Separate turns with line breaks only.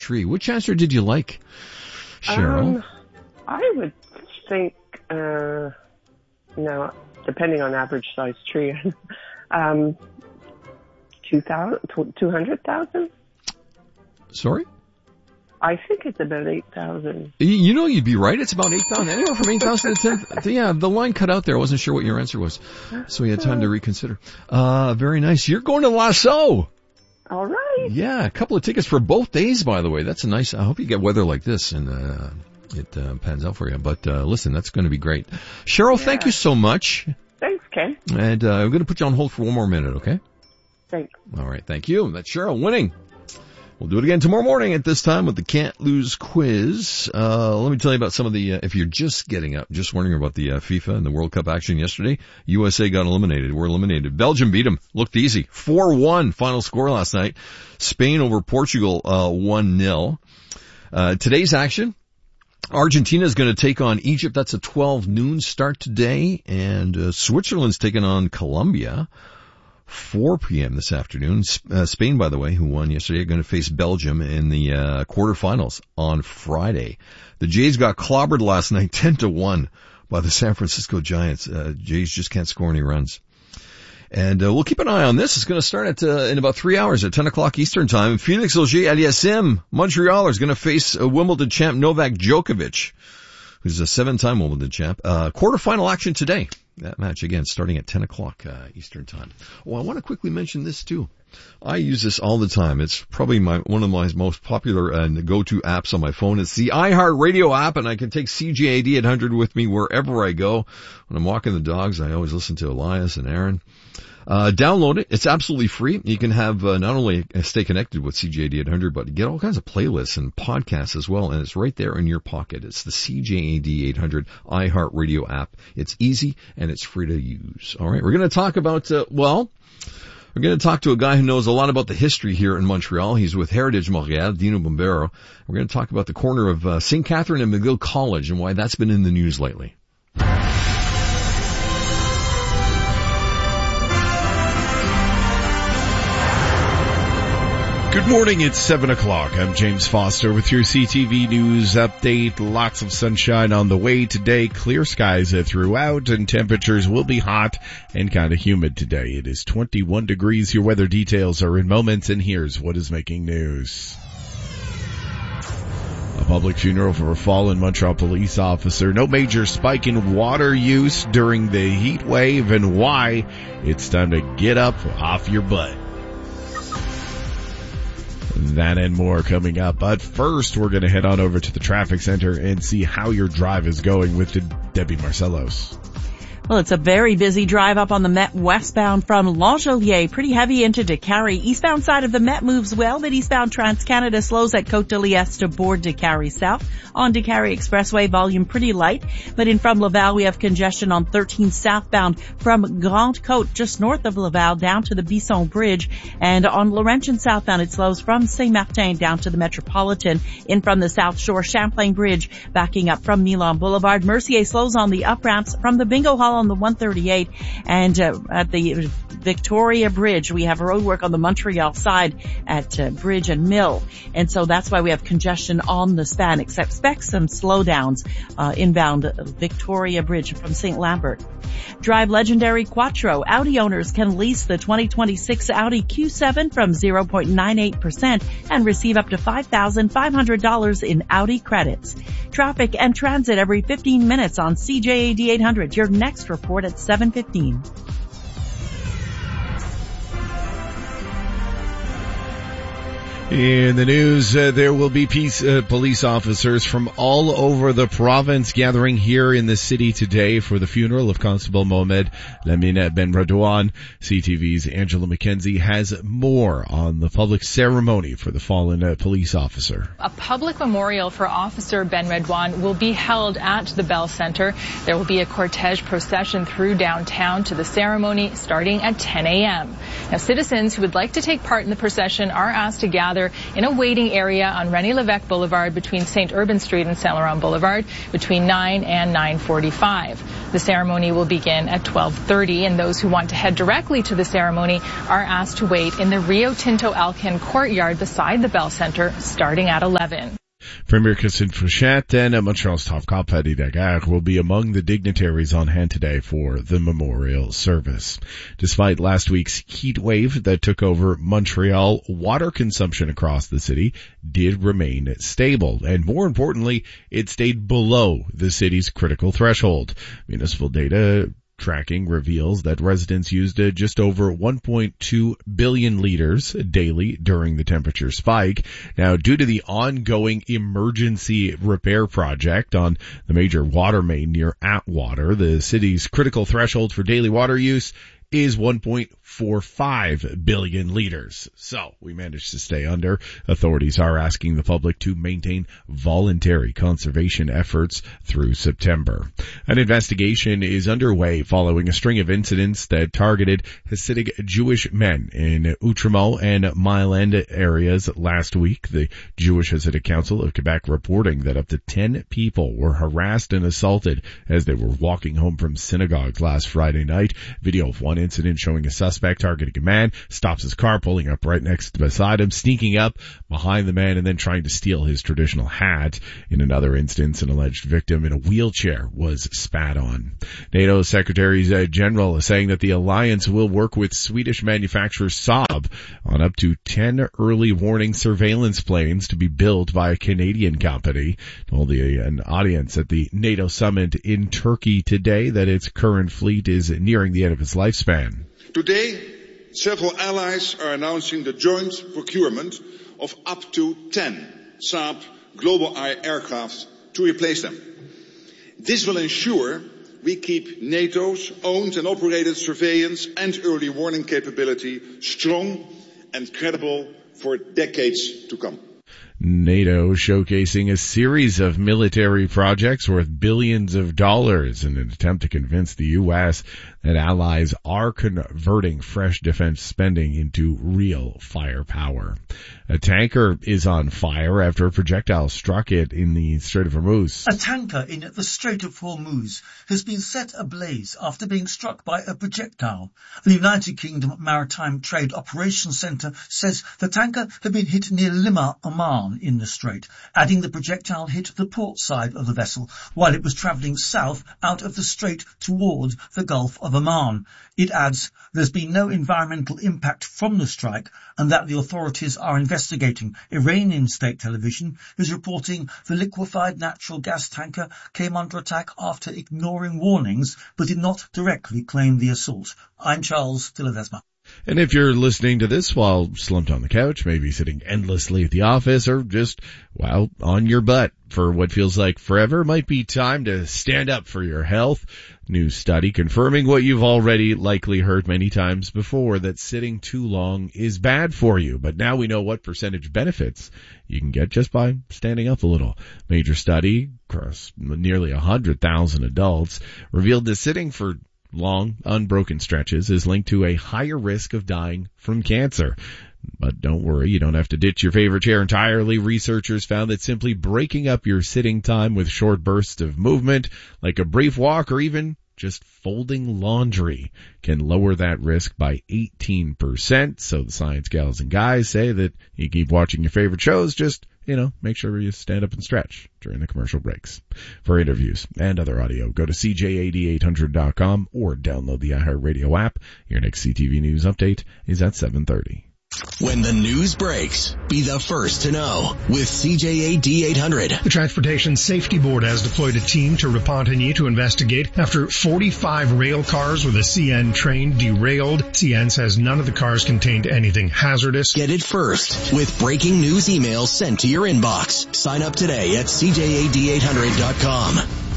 tree. Which answer did you like, Cheryl?
I would think, depending on average size tree, 200,000?
Sorry?
I think it's about 8,000.
You know, you'd be right. It's about 8,000. Anywhere from 8,000 to 10,000. Yeah, the line cut out there. I wasn't sure what your answer was. So we had time to reconsider. Very nice. You're going to Lasso.
All right.
Yeah, a couple of tickets for both days, by the way. That's a nice, I hope you get weather like this and, it pans out for you. But, listen, that's going to be great. Cheryl, thank you so much.
Thanks, Ken.
And, I'm going to put you on hold for one more minute, okay?
Thanks.
All right. Thank you. That's Cheryl winning. We'll do it again tomorrow morning at this time with the Can't Lose quiz. Let me tell you about some of the, if you're just getting up, just wondering about the FIFA and the World Cup action yesterday, USA got eliminated. We're eliminated. Belgium beat them. Looked easy. 4-1 final score last night. Spain over Portugal, 1-0. Today's action. Argentina is going to take on Egypt. That's a 12 noon start today. And Switzerland's taking on Colombia. 4 p.m. this afternoon. Spain, by the way, who won yesterday, are going to face Belgium in the quarterfinals on Friday. The Jays got clobbered last night 10-1 by the San Francisco Giants. Jays just can't score any runs. And we'll keep an eye on this. It's going to start in about 3 hours at 10 o'clock Eastern Time. Felix Auger-Aliassime, Montreal, is going to face Wimbledon champ Novak Djokovic, who's a 7-time Wimbledon champ. Quarterfinal action today. That match, again, starting at 10 o'clock Eastern Time. Well, I want to quickly mention this, too. I use this all the time. It's probably one of my most popular and go-to apps on my phone. It's the iHeartRadio app, and I can take CJAD 800 with me wherever I go. When I'm walking the dogs, I always listen to Elias and Aaron. Download it. It's absolutely free. You can have not only stay connected with CJAD 800, but get all kinds of playlists and podcasts as well, and it's right there in your pocket. It's the CJAD 800 iHeartRadio app. It's easy and it's free to use. All right, we're going to talk about we're going to talk to a guy who knows a lot about the history here in Montreal. He's with Heritage Montréal, Dino Bombero. We're going to talk about the corner of St. Catherine and McGill College and why that's been in the news lately.
Good morning, it's 7 o'clock. I'm James Foster with your CTV News update. Lots of sunshine on the way today. Clear skies throughout, and temperatures will be hot and kind of humid today. It is 21 degrees. Your weather details are in moments, and here's what is making news. A public funeral for a fallen Montreal police officer. No major spike in water use during the heat wave, and why. It's time to get up off your butt. That and more coming up. But first, we're going to head on over to the traffic center and see how your drive is going with Debbie Marcellos.
Well, it's a very busy drive up on the Met westbound from L'Angelier. Pretty heavy into Décarie. Eastbound side of the Met moves well, but eastbound Trans-Canada slows at Côte-de-Liesse to board Décarie South. On Décarie Expressway, volume pretty light. But in from Laval, we have congestion on 13 southbound from Grande Côte, just north of Laval, down to the Bisson Bridge. And on Laurentian southbound, it slows from Saint-Martin down to the Metropolitan. In from the South Shore, Champlain Bridge, backing up from Milan Boulevard. Mercier slows on the up-ramps from the Bingo Hall on the 138, and at the Victoria Bridge we have road work on the Montreal side at Bridge and Mill, and so that's why we have congestion on the span. Expect some slowdowns inbound Victoria Bridge from St. Lambert. Drive legendary Quattro. Audi owners can lease the 2026 Audi Q7 from 0.98% and receive up to $5,500 in Audi credits. Traffic and transit every 15 minutes on CJAD 800. Your next report at 7:15.
In the news, there will be police officers from all over the province gathering here in the city today for the funeral of Constable Mohamed Lamine Ben Radouane. CTV's Angela McKenzie has more on the public ceremony for the fallen police officer.
A public memorial for Officer Ben Radouane will be held at the Bell Centre. There will be a cortege procession through downtown to the ceremony starting at 10 a.m. Now, citizens who would like to take part in the procession are asked to gather gather in a waiting area on René Lévesque Boulevard between St. Urban Street and Saint Laurent Boulevard between 9 and 9:45. The ceremony will begin at 12:30, and those who want to head directly to the ceremony are asked to wait in the Rio Tinto Alcan courtyard beside the Bell Centre starting at 11.
Premier Christine Fréchette and Montreal's top cop Paddy Daguerre will be among the dignitaries on hand today for the memorial service. Despite last week's heat wave that took over Montreal, water consumption across the city did remain stable, and more importantly, it stayed below the city's critical threshold. Municipal data tracking reveals that residents used just over 1.2 billion liters daily during the temperature spike. Now, due to the ongoing emergency repair project on the major water main near Atwater, the city's critical threshold for daily water use is 1.45 billion liters. So we managed to stay under. Authorities are asking the public to maintain voluntary conservation efforts through September. An investigation is underway following a string of incidents that targeted Hasidic Jewish men in Outremont and Mile End areas last week. The Jewish Hasidic Council of Quebec reporting that up to 10 people were harassed and assaulted as they were walking home from synagogues last Friday night. Video of one incident showing a suspect targeting a man, stops his car, pulling up right beside him, sneaking up behind the man and then trying to steal his traditional hat. In another instance, an alleged victim in a wheelchair was spat on. NATO Secretary General is saying that the alliance will work with Swedish manufacturer Saab on up to 10 early warning surveillance planes to be built by a Canadian company. Told an audience at the NATO summit in Turkey today that its current fleet is nearing the end of its lifespan.
Today, several allies are announcing the joint procurement of up to 10 Saab Global Eye aircraft to replace them. This will ensure we keep NATO's owned and operated surveillance and early warning capability strong and credible for decades to come.
NATO showcasing a series of military projects worth billions of dollars in an attempt to convince the U.S. that allies are converting fresh defense spending into real firepower. A tanker is on fire after a projectile struck it in the Strait of Hormuz.
A tanker in the Strait of Hormuz has been set ablaze after being struck by a projectile. The United Kingdom Maritime Trade Operations Centre says the tanker had been hit near Lima, Oman, in the strait, adding the projectile hit the port side of the vessel while it was travelling south out of the strait towards the Gulf of Oman. It adds there's been no environmental impact from the strike and that the authorities are investigating. Iranian state television is reporting the liquefied natural gas tanker came under attack after ignoring warnings but did not directly claim the assault. I'm Charles de Ledesma.
And if you're listening to this while slumped on the couch, maybe sitting endlessly at the office, or just, well, on your butt for what feels like forever, might be time to stand up for your health. New study confirming what you've already likely heard many times before, that sitting too long is bad for you. But now we know what percentage benefits you can get just by standing up a little. Major study across nearly 100,000 adults revealed that sitting for long, unbroken stretches is linked to a higher risk of dying from cancer. But don't worry, you don't have to ditch your favorite chair entirely. Researchers found that simply breaking up your sitting time with short bursts of movement, like a brief walk or even just folding laundry, can lower that risk by 18%. So the science gals and guys say that you keep watching your favorite shows, just make sure you stand up and stretch during the commercial breaks. For interviews and other audio, go to CJAD800.com or download the iHeartRadio app. Your next CTV News update is at 7:30.
When the news breaks, be the first to know with CJAD 800.
The Transportation Safety Board has deployed a team to Repentigny to investigate after 45 rail cars with a CN train derailed. CN says none of the cars contained anything hazardous.
Get it first with breaking news emails sent to your inbox. Sign up today at CJAD800.com.